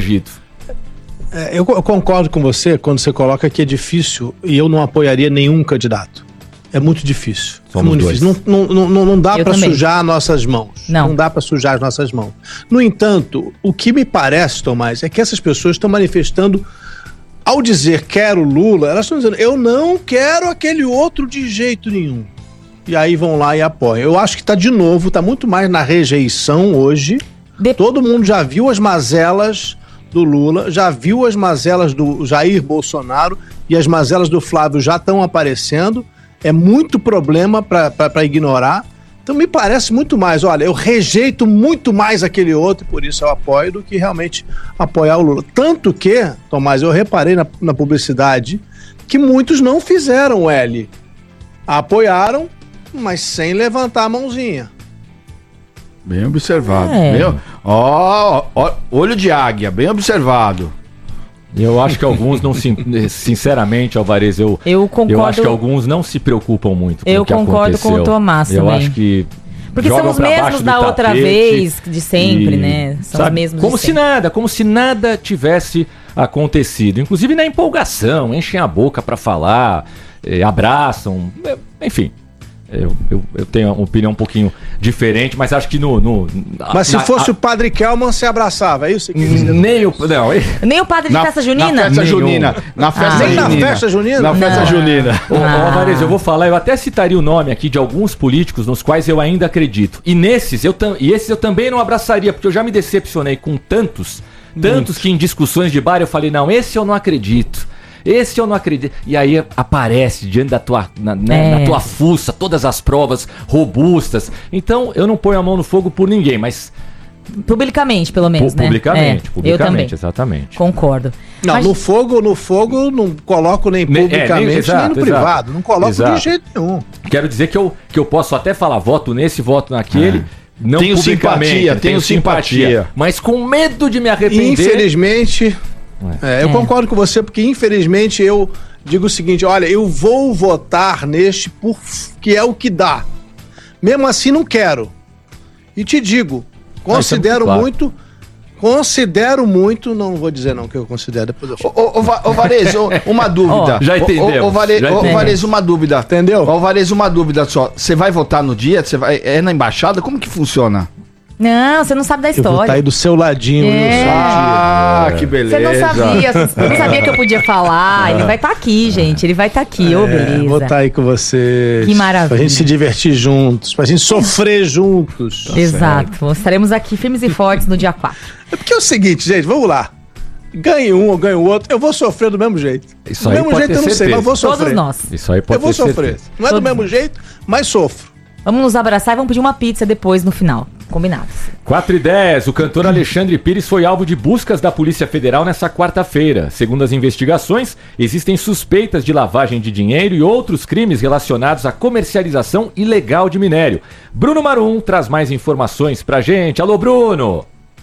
foragido. Eu concordo com você quando você coloca que é difícil e eu não apoiaria nenhum candidato. É muito difícil. Somos dois. Difícil. Não dá para sujar nossas mãos. Não dá para sujar as nossas mãos. No entanto, o que me parece, Tomás, é que essas pessoas estão manifestando, ao dizer quero Lula, elas estão dizendo eu não quero aquele outro de jeito nenhum. E aí vão lá e apoiam. Eu acho que está muito mais na rejeição hoje. Todo mundo já viu as mazelas do Lula, já viu as mazelas do Jair Bolsonaro e as mazelas do Flávio já estão aparecendo. É muito problema para ignorar. Então me parece muito mais, olha, eu rejeito muito mais aquele outro e por isso eu apoio do que realmente apoiar o Lula. Tanto que, Tomás, eu reparei na publicidade que muitos não fizeram o L. Apoiaram, mas sem levantar a mãozinha. Bem observado. Olho de águia, bem observado. Eu acho que alguns não se... Sinceramente, Alvarez, eu acho que alguns não se preocupam muito com o que aconteceu. Eu concordo com o Tomás também. Eu acho que... Porque são os mesmos da outra vez, de sempre, né? São os mesmos como se nada tivesse acontecido. Inclusive na empolgação, enchem a boca para falar, abraçam, enfim... Eu tenho uma opinião um pouquinho diferente, mas acho que Mas se fosse o Padre Kelman, você abraçava, é isso? Nem o padre de festa junina? Na festa junina. Na festa junina? Na festa junina. Alvarez, eu vou falar, eu até citaria o nome aqui de alguns políticos nos quais eu ainda acredito. E esses eu também não abraçaria, porque eu já me decepcionei com tantos que em discussões de bar eu falei, não, esse eu não acredito. Esse eu não acredito. E aí aparece diante da tua, na tua fuça todas as provas robustas. Então eu não ponho a mão no fogo por ninguém, mas... Publicamente, pelo menos, né? Publicamente, exatamente. Concordo. Não, mas... no fogo não coloco nem publicamente, nem no privado. Não coloco de jeito nenhum. Quero dizer que eu posso até falar voto nesse, voto naquele... Não tenho simpatia. Mas com medo de me arrepender... Infelizmente... eu concordo com você, porque infelizmente eu digo o seguinte, olha, eu vou votar neste porque é o que dá. Mesmo assim não quero. E te digo, considero muito, não vou dizer não que eu considero, depois eu falo. Varese, uma dúvida. Já entendeu. Varese, uma dúvida. Entendeu? Varese, uma dúvida só. Você vai votar no dia? É na embaixada? Como que funciona? Não, você não sabe da história. Eu vou estar aí do seu ladinho. Que beleza. Você não sabia que eu podia falar. Ele vai estar aqui, gente. Ele vai estar aqui, beleza. Vou estar aí com vocês. Que maravilha. Pra gente se divertir juntos, pra gente sofrer juntos. Exato. Estaremos aqui firmes e fortes no dia 4. É porque é o seguinte, gente, vamos lá. Ganhe um ou ganhe o outro, eu vou sofrer do mesmo jeito. Isso aí do mesmo jeito eu não sei, mas vou sofrer. Todos nós. Isso aí pode eu vou sofrer. Não é do mesmo jeito, mas sofro. Vamos nos abraçar e vamos pedir uma pizza depois no final. Combinados. 4h10, o cantor Alexandre Pires foi alvo de buscas da Polícia Federal nessa quarta-feira. Segundo as investigações, existem suspeitas de lavagem de dinheiro e outros crimes relacionados à comercialização ilegal de minério. Bruno Marum traz mais informações pra gente. Alô, Bruno!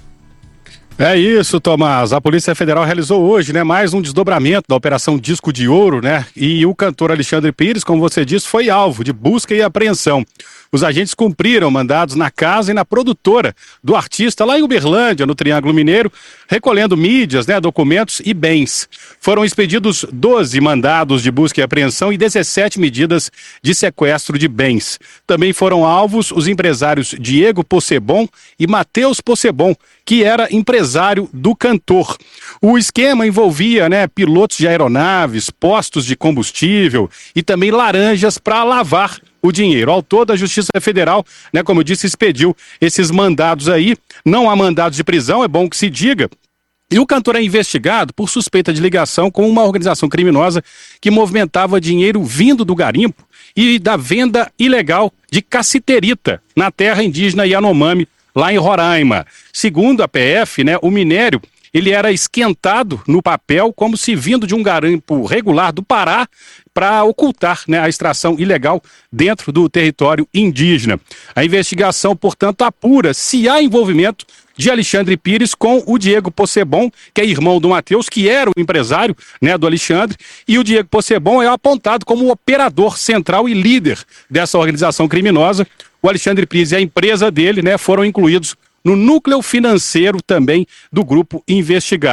É isso, Tomás. A Polícia Federal realizou hoje, mais um desdobramento da Operação Disco de Ouro, E o cantor Alexandre Pires, como você disse, foi alvo de busca e apreensão. Os agentes cumpriram mandados na casa e na produtora do artista lá em Uberlândia, no Triângulo Mineiro, recolhendo mídias, documentos e bens. Foram expedidos 12 mandados de busca e apreensão e 17 medidas de sequestro de bens. Também foram alvos os empresários Diego Possebon e Matheus Possebon, que era empresário do cantor. O esquema envolvia, pilotos de aeronaves, postos de combustível e também laranjas para lavar o dinheiro. Ao todo, a Justiça Federal, como eu disse, expediu esses mandados aí. Não há mandados de prisão, é bom que se diga. E o cantor é investigado por suspeita de ligação com uma organização criminosa que movimentava dinheiro vindo do garimpo e da venda ilegal de cassiterita na terra indígena Yanomami, lá em Roraima. Segundo a PF, o minério ele era esquentado no papel como se vindo de um garimpo regular do Pará para ocultar a extração ilegal dentro do território indígena. A investigação, portanto, apura se há envolvimento de Alexandre Pires com o Diego Possebon, que é irmão do Matheus, que era o empresário do Alexandre, e o Diego Possebon é apontado como o operador central e líder dessa organização criminosa. O Alexandre Pires e a empresa dele foram incluídos no núcleo financeiro também do grupo investigado.